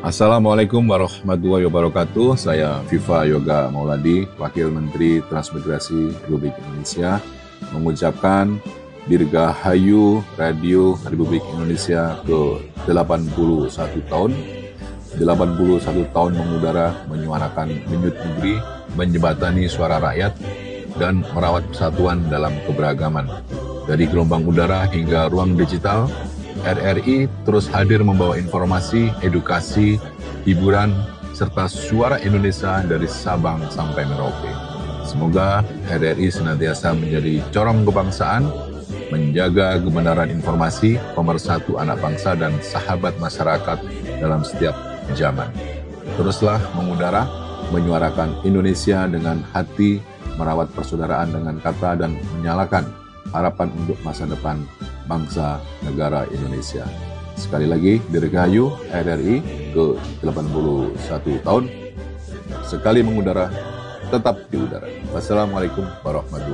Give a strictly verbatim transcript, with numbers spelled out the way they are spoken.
Assalamualaikum warahmatullahi wabarakatuh. Saya Viva Yoga Mauladi, Wakil Menteri Transmigrasi Republik Indonesia, mengucapkan Dirgahayu Radio Republik Indonesia ke delapan puluh satu tahun. delapan puluh satu tahun mengudara, menyuarakan denyut negeri, menjembatani suara rakyat, dan merawat persatuan dalam keberagaman. Dari gelombang udara hingga ruang digital, R R I terus hadir membawa informasi, edukasi, hiburan, serta suara Indonesia dari Sabang sampai Merauke. Semoga R R I senantiasa menjadi corong kebangsaan, menjaga kebenaran informasi, pemersatu anak bangsa dan sahabat masyarakat dalam setiap zaman. Teruslah mengudara, menyuarakan Indonesia dengan hati, merawat persaudaraan dengan kata, dan menyalakan harapan untuk masa depan bangsa negara Indonesia. Sekali lagi, Dirgahayu R R I ke delapan puluh satu tahun. Sekali mengudara, tetap di udara. Wassalamualaikum warahmatullahi wabarakatuh.